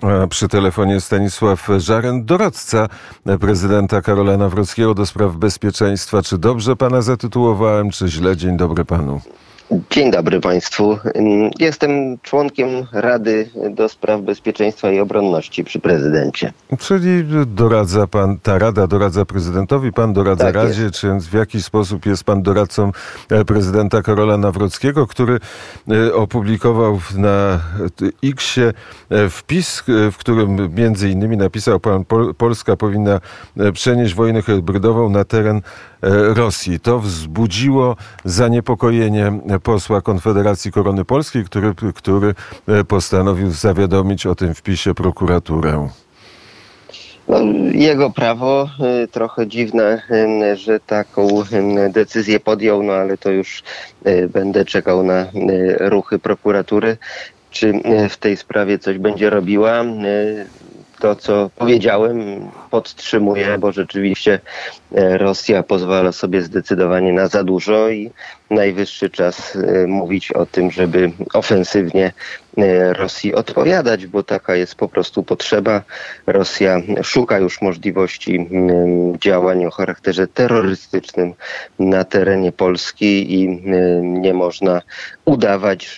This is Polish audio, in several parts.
A przy telefonie Stanisław Żaryn, doradca prezydenta Karola Nawrockiego do spraw bezpieczeństwa. Czy dobrze pana zatytułowałem, czy źle? Dzień dobry panu. Dzień dobry państwu. Jestem członkiem Rady do Spraw Bezpieczeństwa i Obronności przy prezydencie. Czyli doradza pan, ta Rada doradza prezydentowi, pan doradza Tak Radzie, jest. czy w jakiś sposób jest pan doradcą prezydenta Karola Nawrockiego, który opublikował na X-ie wpis, w którym między innymi napisał pan, Polska powinna przenieść wojnę hybrydową na teren Rosji. To wzbudziło zaniepokojenie posła Konfederacji Korony Polskiej, który postanowił zawiadomić o tym wpisie prokuraturę. No, jego prawo, trochę dziwne, że taką decyzję podjął, no ale to już będę czekał na ruchy prokuratury, czy w tej sprawie coś będzie robiła. To, co powiedziałem, podtrzymuję, bo rzeczywiście Rosja pozwala sobie zdecydowanie na za dużo i najwyższy czas mówić o tym, żeby ofensywnie Rosji odpowiadać, bo taka jest po prostu potrzeba. Rosja szuka już możliwości działań o charakterze terrorystycznym na terenie Polski i nie można udawać,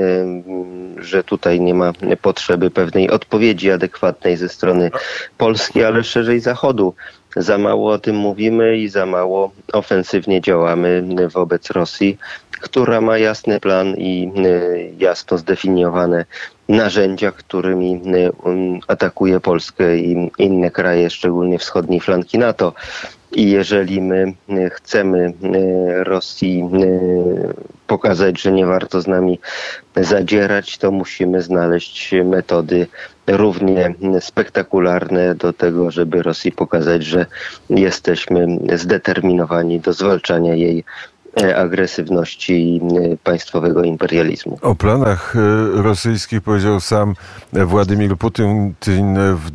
że tutaj nie ma potrzeby pewnej odpowiedzi adekwatnej ze strony Polski, ale szerzej Zachodu. Za mało o tym mówimy i za mało ofensywnie działamy wobec Rosji, która ma jasny plan i jasno zdefiniowane narzędzia, którymi atakuje Polskę i inne kraje, szczególnie wschodniej flanki NATO. I jeżeli my chcemy Rosji pokazać, że nie warto z nami zadzierać, to musimy znaleźć metody równie spektakularne do tego, żeby Rosji pokazać, że jesteśmy zdeterminowani do zwalczania jej agresywności i państwowego imperializmu. O planach rosyjskich powiedział sam Władimir Putin w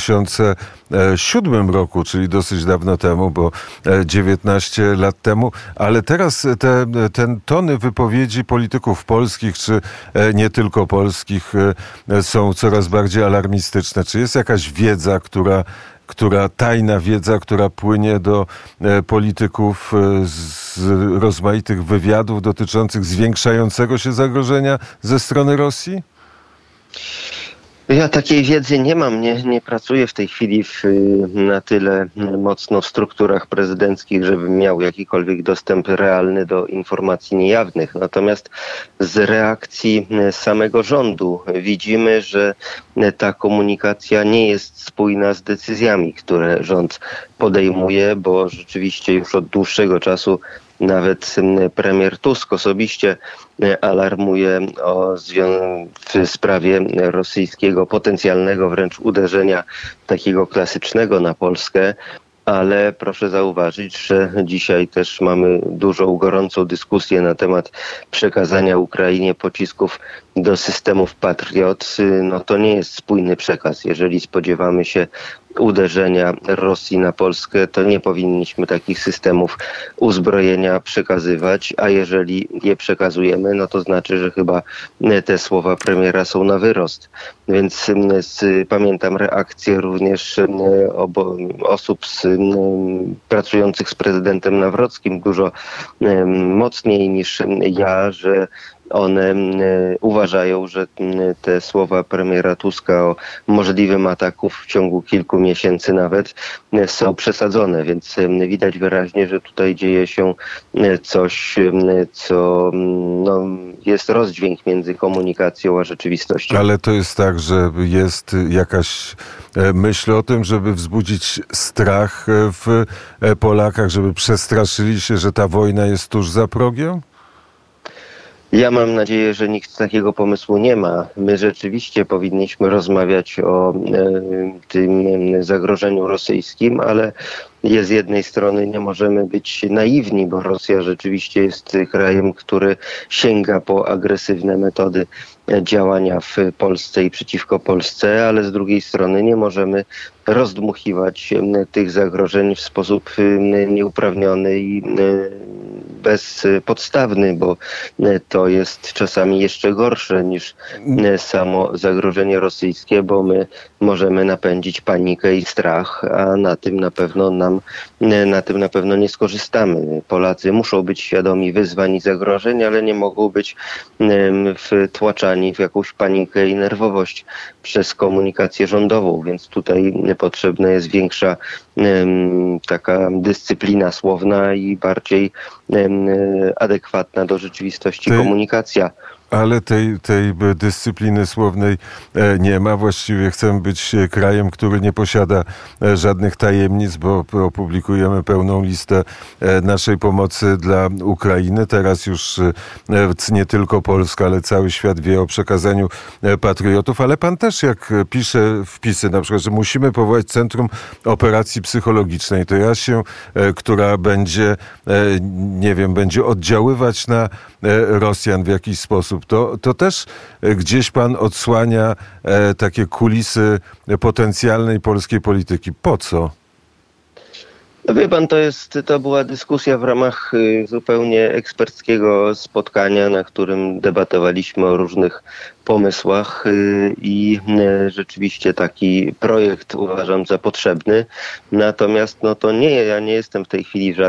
2007 roku, czyli dosyć dawno temu, bo 19 lat temu, ale teraz te tony wypowiedzi polityków polskich, czy nie tylko polskich, są coraz bardziej alarmistyczne. Czy jest jakaś wiedza, tajna wiedza, która płynie do polityków z rozmaitych wywiadów dotyczących zwiększającego się zagrożenia ze strony Rosji? Ja takiej wiedzy nie mam, nie pracuję w tej chwili na tyle mocno w strukturach prezydenckich, żebym miał jakikolwiek dostęp realny do informacji niejawnych. Natomiast z reakcji samego rządu widzimy, że ta komunikacja nie jest spójna z decyzjami, które rząd podejmuje, bo rzeczywiście już od dłuższego czasu nawet premier Tusk osobiście alarmuje w sprawie rosyjskiego potencjalnego wręcz uderzenia takiego klasycznego na Polskę. Ale proszę zauważyć, że dzisiaj też mamy dużą, gorącą dyskusję na temat przekazania Ukrainie pocisków do systemów Patriot. No to nie jest spójny przekaz. Jeżeli spodziewamy się uderzenia Rosji na Polskę, to nie powinniśmy takich systemów uzbrojenia przekazywać, a jeżeli je przekazujemy, no to znaczy, że chyba te słowa premiera są na wyrost. Więc pamiętam reakcję również osób pracujących z prezydentem Nawrockim dużo mocniej niż ja, że one uważają, że te słowa premiera Tuska o możliwym ataku w ciągu kilku miesięcy nawet są przesadzone, więc widać wyraźnie, że tutaj dzieje się coś, co jest rozdźwięk między komunikacją a rzeczywistością. Ale to jest tak, że jest jakaś myśl o tym, żeby wzbudzić strach w Polakach, żeby przestraszyli się, że ta wojna jest tuż za progiem? Ja mam nadzieję, że nikt takiego pomysłu nie ma. My rzeczywiście powinniśmy rozmawiać o tym zagrożeniu rosyjskim, ale z jednej strony nie możemy być naiwni, bo Rosja rzeczywiście jest krajem, który sięga po agresywne metody działania w Polsce i przeciwko Polsce, ale z drugiej strony nie możemy rozdmuchiwać tych zagrożeń w sposób nieuprawniony i bezpodstawny, bo to jest czasami jeszcze gorsze niż samo zagrożenie rosyjskie, bo my możemy napędzić panikę i strach, a na tym na pewno nie skorzystamy. Polacy muszą być świadomi wyzwań i zagrożeń, ale nie mogą być wtłaczani w jakąś panikę i nerwowość przez komunikację rządową, więc tutaj potrzebna jest większa taka dyscyplina słowna i bardziej adekwatna do rzeczywistości komunikacja. Ale tej dyscypliny słownej nie ma. Właściwie chcemy być krajem, który nie posiada żadnych tajemnic, bo opublikujemy pełną listę naszej pomocy dla Ukrainy. Teraz już nie tylko Polska, ale cały świat wie o przekazaniu patriotów. Ale pan też, jak pisze wpisy, na przykład, że musimy powołać Centrum Operacji Psychologicznej, to która będzie, będzie oddziaływać na Rosjan w jakiś sposób. To też gdzieś pan odsłania takie kulisy potencjalnej polskiej polityki. Po co? No wie pan, to była dyskusja w ramach zupełnie eksperckiego spotkania, na którym debatowaliśmy o różnych pomysłach i rzeczywiście taki projekt uważam za potrzebny. Natomiast ja nie jestem w tej chwili w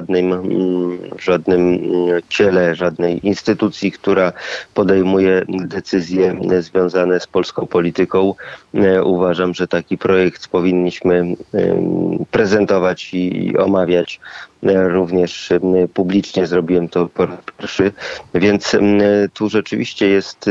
żadnym ciele, żadnej instytucji, która podejmuje decyzje związane z polską polityką. Uważam, że taki projekt powinniśmy prezentować i omawiać również publicznie. Zrobiłem to po raz pierwszy, więc tu rzeczywiście jest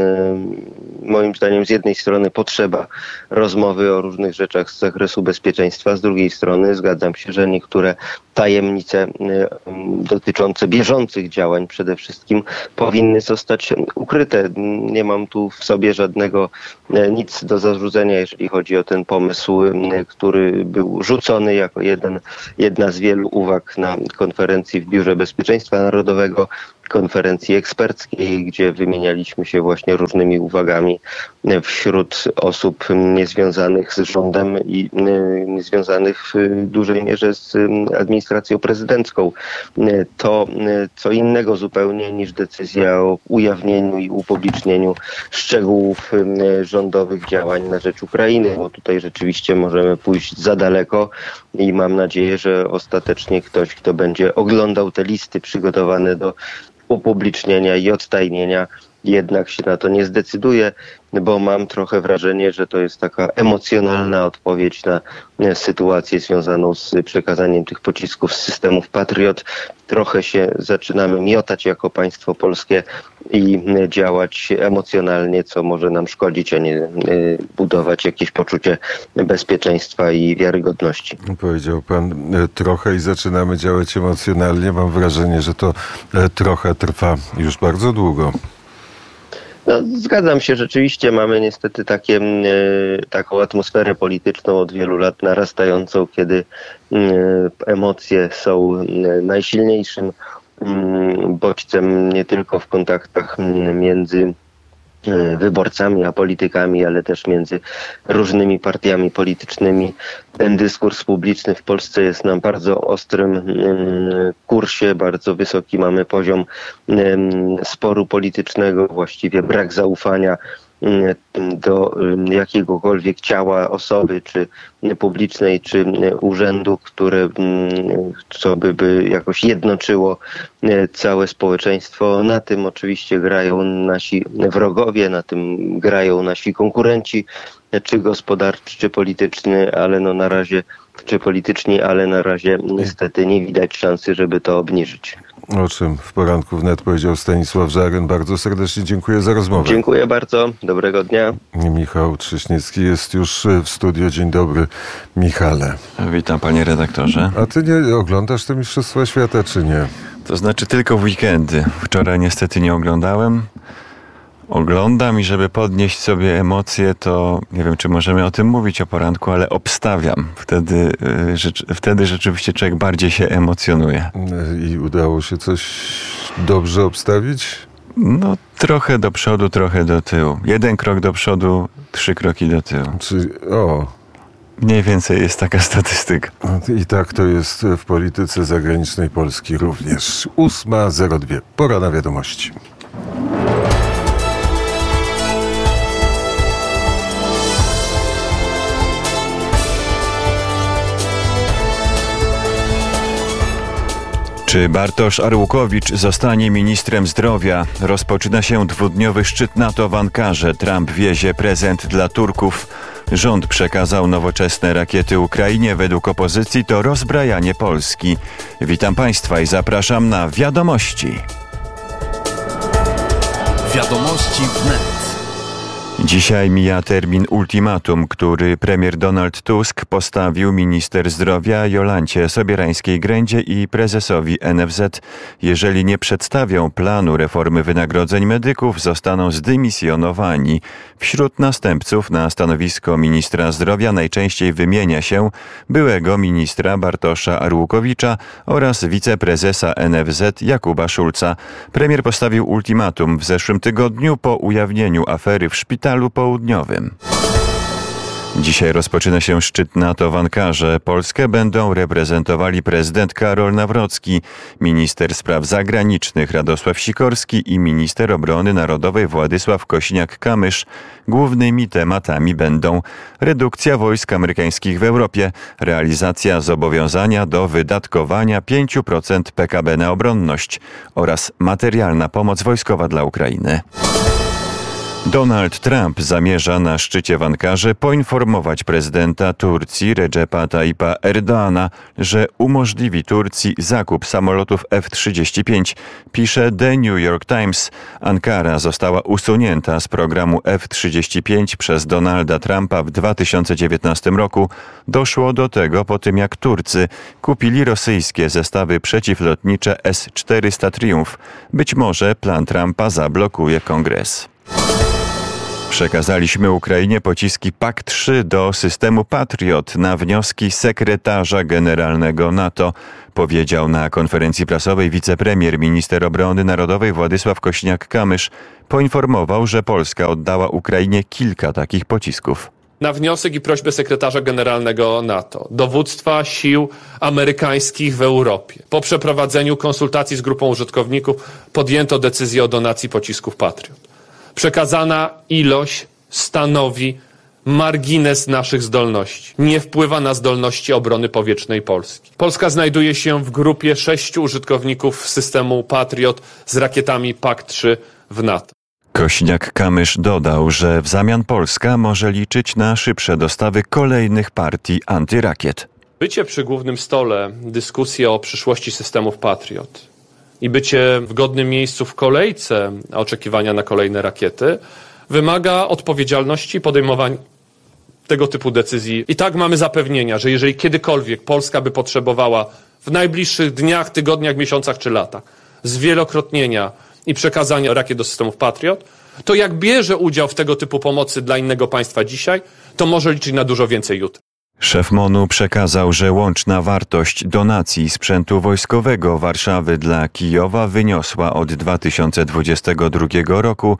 moim zdaniem z jednej strony potrzeba rozmowy o różnych rzeczach z zakresu bezpieczeństwa, z drugiej strony zgadzam się, że niektóre tajemnice dotyczące bieżących działań przede wszystkim powinny zostać ukryte. Nie mam tu w sobie nic do zarzucenia, jeżeli chodzi o ten pomysł, który był rzucony jako jedna z wielu uwag na konferencji w Biurze Bezpieczeństwa Narodowego, konferencji eksperckiej, gdzie wymienialiśmy się właśnie różnymi uwagami wśród osób niezwiązanych z rządem i niezwiązanych w dużej mierze z administracją prezydencką. To co innego zupełnie niż decyzja o ujawnieniu i upublicznieniu szczegółów rządowych działań na rzecz Ukrainy, bo tutaj rzeczywiście możemy pójść za daleko i mam nadzieję, że ostatecznie ktoś, kto będzie oglądał te listy przygotowane do upublicznienia i odtajnienia, jednak się na to nie zdecyduje, bo mam trochę wrażenie, że to jest taka emocjonalna odpowiedź na sytuację związaną z przekazaniem tych pocisków z systemów Patriot. Trochę się zaczynamy miotać jako państwo polskie i działać emocjonalnie, co może nam szkodzić, a nie budować jakieś poczucie bezpieczeństwa i wiarygodności. Powiedział pan trochę i zaczynamy działać emocjonalnie. Mam wrażenie, że to trochę trwa już bardzo długo. Zgadzam się, rzeczywiście mamy niestety taką atmosferę polityczną od wielu lat narastającą, kiedy emocje są najsilniejszym bodźcem nie tylko w kontaktach między wyborcami a politykami, ale też między różnymi partiami politycznymi. Ten dyskurs publiczny w Polsce jest na bardzo ostrym kursie, bardzo wysoki mamy poziom sporu politycznego, właściwie brak zaufania do jakiegokolwiek ciała, osoby, czy publicznej, czy urzędu, co by jakoś jednoczyło całe społeczeństwo. Na tym oczywiście grają nasi wrogowie, na tym grają nasi konkurenci, czy gospodarczy, czy polityczni, ale na razie niestety nie widać szansy, żeby to obniżyć. O czym w poranku wnet powiedział Stanisław Żaryn. Bardzo serdecznie dziękuję za rozmowę. Dziękuję bardzo. Dobrego dnia. Michał Trzyśniecki jest już w studiu. Dzień dobry, Michale. Witam, panie redaktorze. A ty nie oglądasz te Mistrzostwa Świata, czy nie? To znaczy tylko w weekendy. Wczoraj niestety nie oglądałem. Oglądam i żeby podnieść sobie emocje, to nie wiem, czy możemy o tym mówić o poranku, ale obstawiam. Wtedy rzeczywiście człowiek bardziej się emocjonuje. I udało się coś dobrze obstawić? No, trochę do przodu, trochę do tyłu. 1 krok do przodu, 3 kroki do tyłu. Mniej więcej jest taka statystyka. I tak to jest w polityce zagranicznej Polski również. 8:02. Pora na wiadomości. Czy Bartosz Arłukowicz zostanie ministrem zdrowia? Rozpoczyna się dwudniowy szczyt NATO w Ankarze. Trump wiezie prezent dla Turków. Rząd przekazał nowoczesne rakiety Ukrainie. Według opozycji to rozbrajanie Polski. Witam Państwa i zapraszam na Wiadomości. Wiadomości wnet. Dzisiaj mija termin ultimatum, który premier Donald Tusk postawił minister zdrowia Jolancie Sobierańskiej-Grędzie i prezesowi NFZ. Jeżeli nie przedstawią planu reformy wynagrodzeń medyków, zostaną zdymisjonowani. Wśród następców na stanowisko ministra zdrowia najczęściej wymienia się byłego ministra Bartosza Arłukowicza oraz wiceprezesa NFZ Jakuba Szulca. Premier postawił ultimatum w zeszłym tygodniu po ujawnieniu afery w Szpitalu Południowym. Dzisiaj rozpoczyna się szczyt NATO w Ankarze. Polskę będą reprezentowali prezydent Karol Nawrocki, minister spraw zagranicznych Radosław Sikorski i minister obrony narodowej Władysław Kosiniak-Kamysz. Głównymi tematami będą redukcja wojsk amerykańskich w Europie, realizacja zobowiązania do wydatkowania 5% PKB na obronność oraz materialna pomoc wojskowa dla Ukrainy. Donald Trump zamierza na szczycie w Ankarze poinformować prezydenta Turcji Recepa Tayyipa Erdoğana, że umożliwi Turcji zakup samolotów F-35, pisze The New York Times. Ankara została usunięta z programu F-35 przez Donalda Trumpa w 2019 roku. Doszło do tego po tym, jak Turcy kupili rosyjskie zestawy przeciwlotnicze S-400 Triumph. Być może plan Trumpa zablokuje Kongres. Przekazaliśmy Ukrainie pociski PAK-3 do systemu Patriot na wnioski sekretarza generalnego NATO, powiedział na konferencji prasowej wicepremier, minister obrony narodowej Władysław Kosiniak-Kamysz. Poinformował, że Polska oddała Ukrainie kilka takich pocisków. Na wniosek i prośbę sekretarza generalnego NATO, dowództwa sił amerykańskich w Europie, po przeprowadzeniu konsultacji z grupą użytkowników podjęto decyzję o donacji pocisków Patriot. Przekazana ilość stanowi margines naszych zdolności. Nie wpływa na zdolności obrony powietrznej Polski. Polska znajduje się w grupie 6 użytkowników systemu Patriot z rakietami PAK-3 w NATO. Kosiniak-Kamysz dodał, że w zamian Polska może liczyć na szybsze dostawy kolejnych partii antyrakiet. Bycie przy głównym stole, dyskusje o przyszłości systemów Patriot i bycie w godnym miejscu w kolejce oczekiwania na kolejne rakiety wymaga odpowiedzialności podejmowania tego typu decyzji. I tak mamy zapewnienia, że jeżeli kiedykolwiek Polska by potrzebowała w najbliższych dniach, tygodniach, miesiącach czy latach zwielokrotnienia i przekazania rakiet do systemów Patriot, to jak bierze udział w tego typu pomocy dla innego państwa dzisiaj, to może liczyć na dużo więcej jutro. Szef MON-u przekazał, że łączna wartość donacji sprzętu wojskowego Warszawy dla Kijowa wyniosła od 2022 roku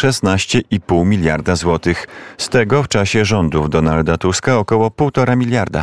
16,5 miliarda złotych. Z tego w czasie rządów Donalda Tuska około 1,5 miliarda.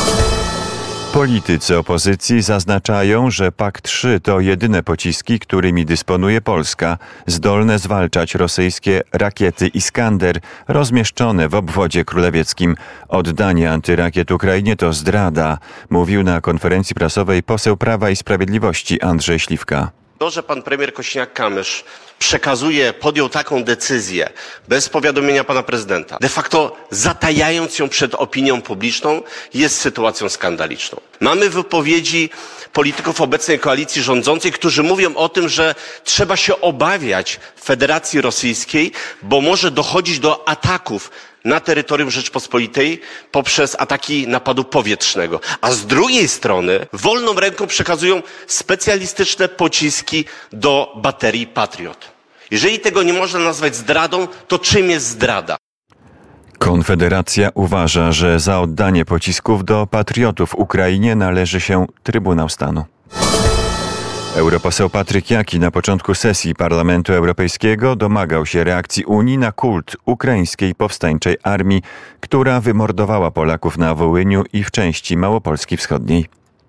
Politycy opozycji zaznaczają, że PAK-3 to jedyne pociski, którymi dysponuje Polska, zdolne zwalczać rosyjskie rakiety Iskander rozmieszczone w obwodzie królewieckim. Oddanie antyrakiet Ukrainie to zdrada, mówił na konferencji prasowej poseł Prawa i Sprawiedliwości Andrzej Śliwka. To, że pan premier Kosiniak-Kamysz podjął taką decyzję bez powiadomienia pana prezydenta, de facto zatajając ją przed opinią publiczną, jest sytuacją skandaliczną. Mamy wypowiedzi polityków obecnej koalicji rządzącej, którzy mówią o tym, że trzeba się obawiać Federacji Rosyjskiej, bo może dochodzić do ataków na terytorium Rzeczpospolitej poprzez ataki napadu powietrznego. A z drugiej strony wolną ręką przekazują specjalistyczne pociski do baterii Patriot. Jeżeli tego nie można nazwać zdradą, to czym jest zdrada? Konfederacja uważa, że za oddanie pocisków do patriotów Ukrainie należy się Trybunał Stanu. Europoseł Patryk Jaki na początku sesji Parlamentu Europejskiego domagał się reakcji Unii na kult ukraińskiej powstańczej armii, która wymordowała Polaków na Wołyniu i w części Małopolski Wschodniej.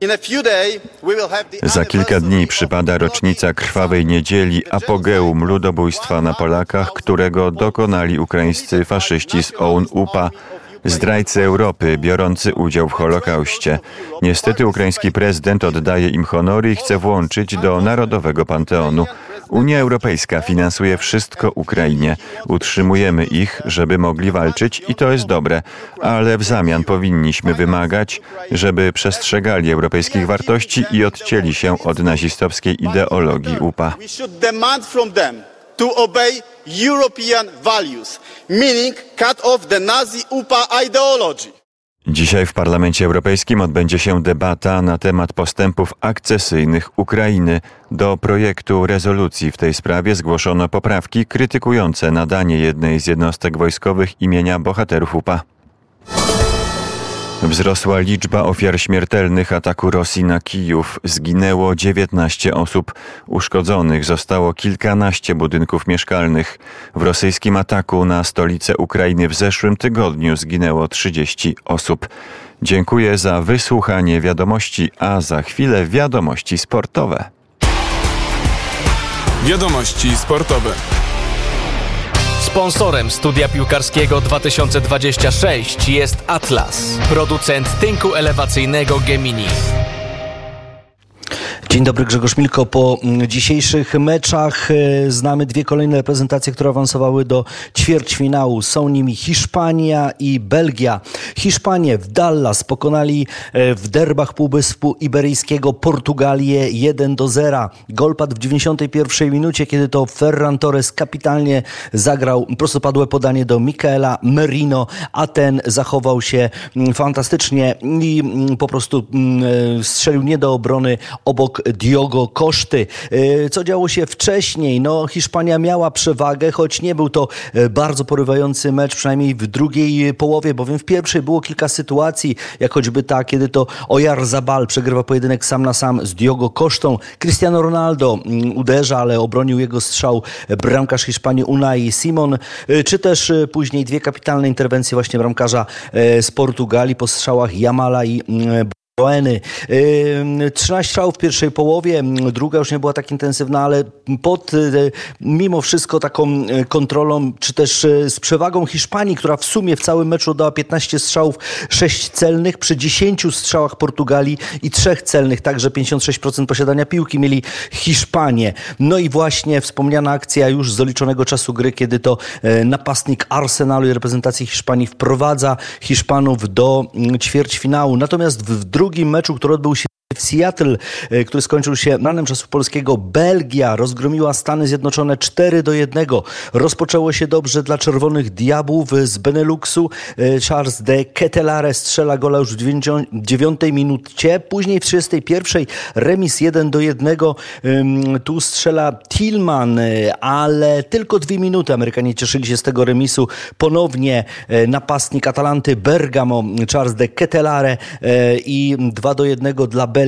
Za kilka dni przypada rocznica krwawej niedzieli, apogeum ludobójstwa na Polakach, którego dokonali ukraińscy faszyści z OUN-UPA, zdrajcy Europy biorący udział w Holokauście. Niestety ukraiński prezydent oddaje im honory i chce włączyć do narodowego panteonu. Unia Europejska finansuje wszystko Ukrainie. Utrzymujemy ich, żeby mogli walczyć i to jest dobre, ale w zamian powinniśmy wymagać, żeby przestrzegali europejskich wartości i odcięli się od nazistowskiej ideologii UPA. To obey European values, meaning cut off the Nazi-UPA ideology. Dzisiaj w Parlamencie Europejskim odbędzie się debata na temat postępów akcesyjnych Ukrainy. Do projektu rezolucji w tej sprawie zgłoszono poprawki krytykujące nadanie jednej z jednostek wojskowych imienia bohaterów UPA. Wzrosła liczba ofiar śmiertelnych ataku Rosji na Kijów. Zginęło 19 osób. Uszkodzonych zostało kilkanaście budynków mieszkalnych. W rosyjskim ataku na stolicę Ukrainy w zeszłym tygodniu zginęło 30 osób. Dziękuję za wysłuchanie wiadomości, a za chwilę wiadomości sportowe. Wiadomości sportowe. Sponsorem Studia Piłkarskiego 2026 jest Atlas, producent tynku elewacyjnego Gemini. Dzień dobry, Grzegorz Milko. Po dzisiejszych meczach znamy dwie kolejne reprezentacje, które awansowały do ćwierćfinału. Są nimi Hiszpania i Belgia. Hiszpanie w Dallas pokonali w derbach Półwyspu Iberyjskiego Portugalię 1-0. Gol padł w 91 minucie, kiedy to Ferran Torres kapitalnie zagrał prostopadłe podanie do Michaela Merino, a ten zachował się fantastycznie i po prostu strzelił nie do obrony obok Diogo Coszty. Co działo się wcześniej? No, Hiszpania miała przewagę, choć nie był to bardzo porywający mecz, przynajmniej w drugiej połowie, bowiem w pierwszej było kilka sytuacji, jak choćby ta, kiedy to Oyarzabal przegrywa pojedynek sam na sam z Diogo Cosztą. Cristiano Ronaldo uderza, ale obronił jego strzał bramkarz Hiszpanii Unai Simon, czy też później dwie kapitalne interwencje właśnie bramkarza z Portugalii po strzałach Jamala i Boeny. 13 strzałów w pierwszej połowie, druga już nie była tak intensywna, ale mimo wszystko taką kontrolą, czy też z przewagą Hiszpanii, która w sumie w całym meczu oddała 15 strzałów, 6 celnych, przy 10 strzałach Portugalii i 3 celnych, także 56% posiadania piłki mieli Hiszpanie. No i właśnie wspomniana akcja już z doliczonego czasu gry, kiedy to napastnik Arsenalu i reprezentacji Hiszpanii wprowadza Hiszpanów do ćwierćfinału. Natomiast w drugim meczu, który odbył się w Seattle, który skończył się ranem czasu polskiego, Belgia rozgromiła Stany Zjednoczone 4-1. Rozpoczęło się dobrze dla Czerwonych Diabłów z Beneluxu. Charles de Ketelare strzela gola już w 9 minucie. Później w 31 remis 1-1. Tu strzela Tillman, ale tylko 2 minuty Amerykanie cieszyli się z tego remisu. Ponownie napastnik Atalanty Bergamo, Charles de Ketelare i 2-1 dla Belgii.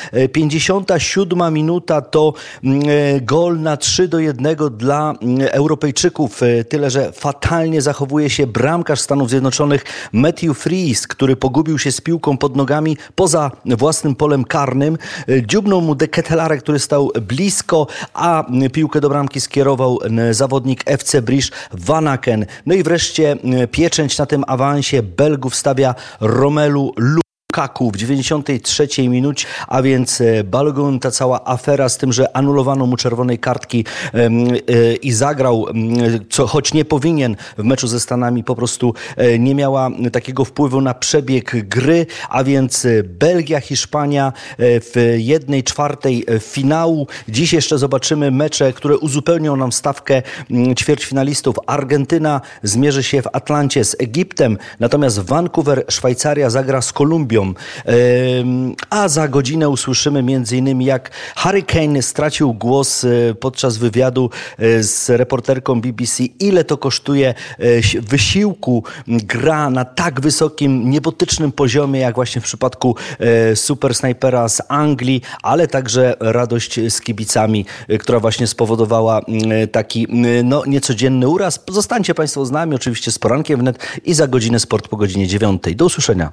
57 minuta to gol na 3-1 dla Europejczyków. Tyle, że fatalnie zachowuje się bramkarz Stanów Zjednoczonych Matthew Freese, który pogubił się z piłką pod nogami poza własnym polem karnym. Dziubnął mu de Ketelare, który stał blisko, a piłkę do bramki skierował zawodnik FC Bruges Van-Aken. No i wreszcie pieczęć na tym awansie Belgów stawia Romelu Lukaku w 93 minucie, a więc Balogun, ta cała afera z tym, że anulowano mu czerwonej kartki i zagrał, co choć nie powinien w meczu ze Stanami, po prostu nie miała takiego wpływu na przebieg gry, a więc Belgia, Hiszpania w 1/4 finału. Dziś jeszcze zobaczymy mecze, które uzupełnią nam stawkę ćwierćfinalistów. Argentyna zmierzy się w Atlancie z Egiptem, natomiast Vancouver, Szwajcaria zagra z Kolumbią. Stadium. A za godzinę usłyszymy m.in. jak Harry Kane stracił głos podczas wywiadu z reporterką BBC. Ile to kosztuje wysiłku, gra na tak wysokim, niebotycznym poziomie, jak właśnie w przypadku super snajpera z Anglii, ale także radość z kibicami, która właśnie spowodowała taki niecodzienny uraz. Zostańcie Państwo z nami, oczywiście z Porankiem Wnet i za godzinę sport po godzinie 9. Do usłyszenia.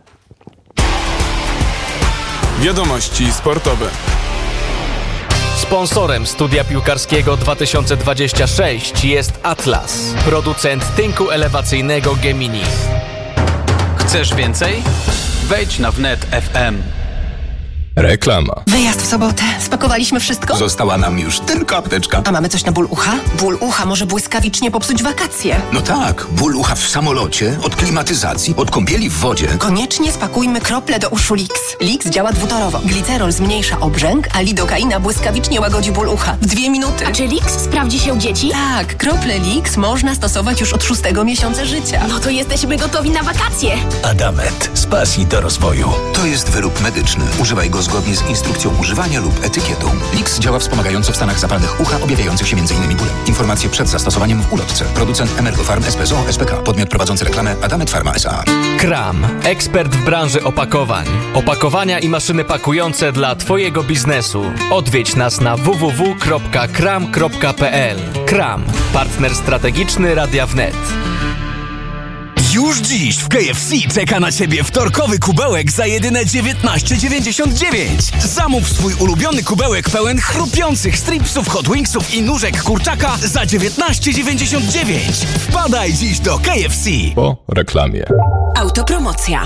Wiadomości sportowe. Sponsorem Studia Piłkarskiego 2026 jest Atlas, producent tynku elewacyjnego Gemini. Chcesz więcej? Wejdź na Wnet FM. Reklama. Wyjazd w sobotę. Spakowaliśmy wszystko? Została nam już tylko apteczka. A mamy coś na ból ucha? Ból ucha może błyskawicznie popsuć wakacje. No tak, ból ucha w samolocie, od klimatyzacji, od kąpieli w wodzie. Koniecznie spakujmy krople do uszu Lix. Lix działa dwutorowo. Glicerol zmniejsza obrzęk, a lidokaina błyskawicznie łagodzi ból ucha. W 2 minuty. A czy Lix sprawdzi się u dzieci? Tak, krople Lix można stosować już od 6 miesiąca życia. No to jesteśmy gotowi na wakacje. Adamant. Z pasji do rozwoju. To jest wyrób medyczny. Używaj go zgodnie z instrukcją używania lub etykietą. Lix działa wspomagająco w stanach zapalnych ucha objawiających się m.in. bólem. Informacje przed zastosowaniem w ulotce. Producent Emergofarm SPZO SPK. Podmiot prowadzący reklamę Adamant Pharma S.A. Kram. Ekspert w branży opakowań. Opakowania i maszyny pakujące dla Twojego biznesu. Odwiedź nas na www.kram.pl. Kram. Partner strategiczny Radia Wnet. Już dziś w KFC czeka na Ciebie wtorkowy kubełek za jedyne 19,99. Zamów swój ulubiony kubełek pełen chrupiących stripsów, hot wingsów i nóżek kurczaka za 19,99. Wpadaj dziś do KFC. Po reklamie. Autopromocja.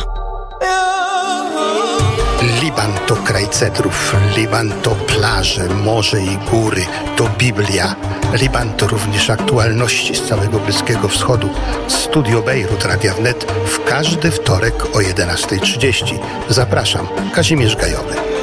Liban to kraj cedrów, Liban to plaże, morze i góry, to Biblia. Liban to również aktualności z całego Bliskiego Wschodu. Studio Bejrut Radia Wnet w każdy wtorek o 11:30. Zapraszam, Kazimierz Gajowy.